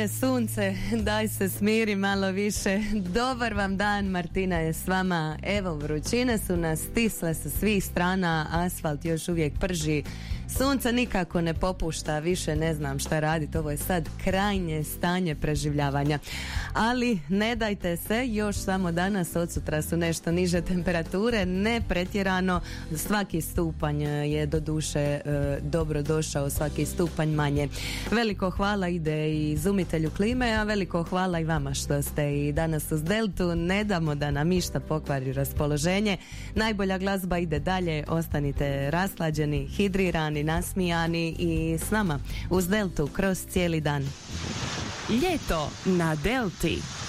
nije sunce, daj se smiri malo više. Dobar vam dan, Martina je s vama. Evo, vrućine su nas stisle sa svih strana, asfalt još uvijek prži. Sunce nikako ne popušta, više ne znam šta raditi, ovo je sad krajnje stanje preživljavanja. Ali ne dajte se, još samo danas, od sutra su nešto niže temperature, ne pretjerano, svaki stupanj je do duše dobro došao, svaki stupanj manje. Veliko hvala ide i izumitelju klime, a veliko hvala i vama što ste i danas uz Deltu. Ne damo da nam išta pokvari raspoloženje. Najbolja glazba ide dalje, ostanite raslađeni, hidrirani, nasmijani i s nama uz Deltu kroz cijeli dan. Ljeto na Delti.